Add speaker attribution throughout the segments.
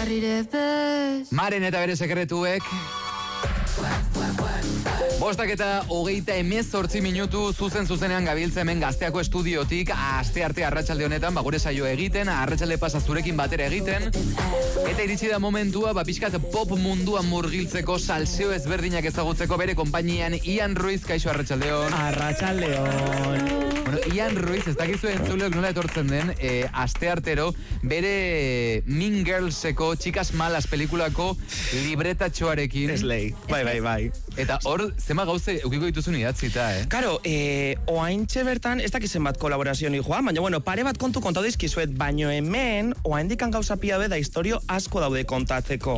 Speaker 1: Maren eta bere sekretuek. 5:28 minutu zuzenean gabiltza hemen Gazteako estudiotik, astearte arratsalde honetan, gure saio egiten, arratsalde pasa zurekin batera egiten, eta iritsi da momentua, pixkat pop munduan murgiltzeko, salseo ezberdinak ezagutzeko bere konpainian Ian Ruiz, kaixo arratsaldeon.
Speaker 2: Arratsaldeon.
Speaker 1: Bueno, Ian Ruiz, ez dakizu entzuleok nola etortzen den, asteartero, bere Mean Girlseko Chicas Malas pelikulako libretatxoarekin.
Speaker 2: Eslei, bai.
Speaker 1: Eta hor, zema gauze eukiko dituzun idatzita,
Speaker 2: Karo, oaintxe bertan, ez dakizen bat kolaborazio ni joan, baina, bueno, pare bat kontu dizkizuet, baino hemen, oaindikan gauza pia be da historio asko daude kontatzeko.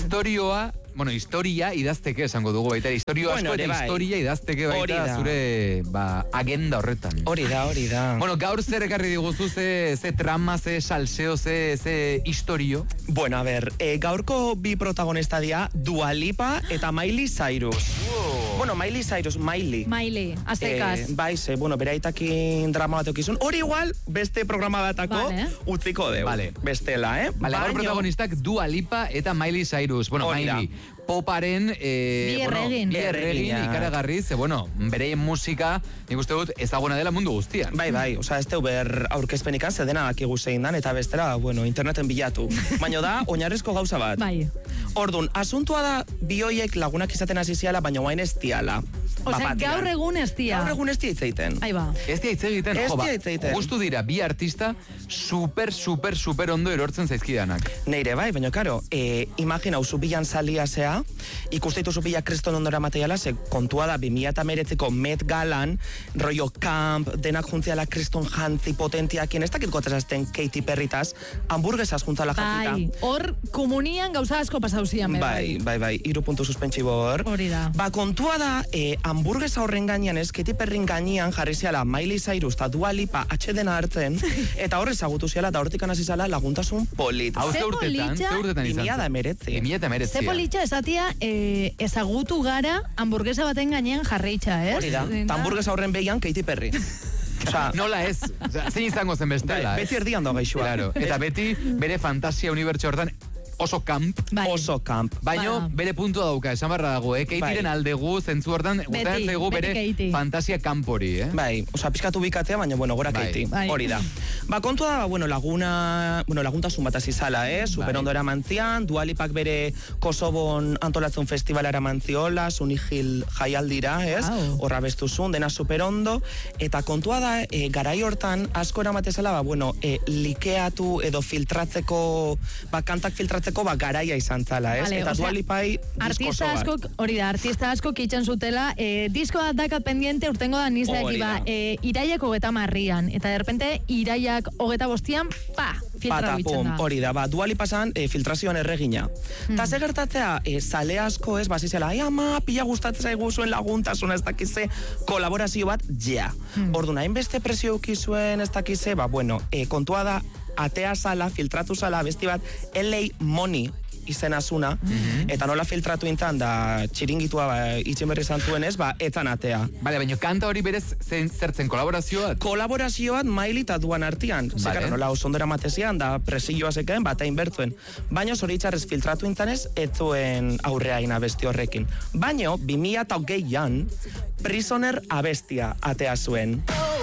Speaker 1: Historia idazteke esango dugu baita, historio asko eta historia idazteke baita zure agenda horretan.
Speaker 2: Hori da.
Speaker 1: Bueno, gaur zer ekarri diguzu, ze trama, ze salseo, ze historio?
Speaker 2: Bueno, a ver, gaurko bi protagonista dira Dua Lipa eta Miley Cyrus.
Speaker 1: Wow.
Speaker 2: Bueno, Miley Cyrus,
Speaker 3: Miley, aztekaz.
Speaker 2: Beraitakin drama bat eukizun. Hori igual, beste programa batako utziko deu. Bestela,
Speaker 1: Gaur protagonistak Dua Lipa eta Miley Cyrus. Bueno, Miley. Poparen
Speaker 3: Bierregin
Speaker 1: ikaragarriz, bere musika nik uste dut ezaguna dela mundu guztian.
Speaker 2: Bai, osea, ez teu ber aurkezpenikan zedena dakigu zein dan, eta bestera, interneten bilatu. Baina da, oinarrizko gauza bat.
Speaker 3: Bai.
Speaker 2: Ordun, asuntua da, bioiek lagunak izaten hasi ziala, baina oain ez diala.
Speaker 3: Osea, gaur egun ez dia.
Speaker 2: Gaur egun ez dia itzeiten.
Speaker 1: Ez dia itzeiten. Justu dira, bi artista super ondo erortzen zaizkidanak.
Speaker 2: Neire bai, baina karo, imagina, usu bilan salia zea, ikusteitu zupila kriston ondora materiala, ze kontua da 2019ko Met Galan, rollo camp, denak juntziala kriston jantzi potentiakin, ez dakit gotezazten Katy Perrytaz, hamburguesaz juntzala jantzita.
Speaker 3: Bai, hor komunian gauza asko pasau zian.
Speaker 2: Bai, 3 puntu suspentsibo hor.
Speaker 3: Hori da.
Speaker 2: Kontua da, hamburguesa horren gainean ez, Katy Perryn gainean jarri ziala Miley Cyrus eta Dua Lipa atxedena hartzen, eta horrez agutu ziala, eta hortik anasi zala laguntasun polit.
Speaker 1: Hau ze urtetan izan.
Speaker 2: 2019.
Speaker 3: Ze politxa esatia ezagutu gara hamburguesa baten gainean jarreitxa, ez?
Speaker 2: Hori da, eta hamburguesa horren behian Katy Perry.
Speaker 1: Nola ez, zein izango zen bestela,
Speaker 2: Beti erdian doa gaixua.
Speaker 1: Claro, eta beti bere fantasia unibertso hortan oso camp.
Speaker 2: Oso camp.
Speaker 1: Baina bere puntua dauka, esan barra dago, Katyren aldegu, zentzu hortan, gustatzen zaigu bere fantasia kampori,
Speaker 2: Bai, osea, pizkatu bikatzea, baina, gora Katy. Hori da. Lagunta, laguntasun bat azizala, super ondo eramantzian, Dua Lipak bere Kosobon antolatzen festivala eramantziola, Sunigil jaialdira, horra bestuzun, dena super ondo, eta kontua da, garai hortan, asko eramatezala, likeatu edo filtratzeko, kantak filtratzeko, garaia izan zala, eta Dua Lipai
Speaker 3: artista asko kitxan zutela, disko bat dakat pendiente urtengo da nizdeaki iraiak 30an, eta derrepente iraiak 25an, filtra bitzen da.
Speaker 2: Hori da, Dua Lipa zan filtrazioan erregina. Ta ze gertatzea, sale asko ez, bazizela, ama, pila gustatzen zaigu zuen laguntasuna, ez dakize, kolaborazio bat, Orduan, hainbeste presio eukizuen, ez dakize, kontua da, atea zala, filtratu zala, besti bat, LA Money izena zuna, eta nola filtratu intan da txiringitua itxen berri zantuen ez, etzan atea.
Speaker 1: Baina kanta hori berez zertzen kolaborazioa?
Speaker 2: Kolaborazioa Miley eta Duan artian. Zekara, nola osondera matezian, da presilloa zekaen, hain bertzuen. Baina zoritxarrez filtratu intan ez, etzuen aurrea ina besti horrekin. Baina, 2020an, Prisoner abestia atea zuen.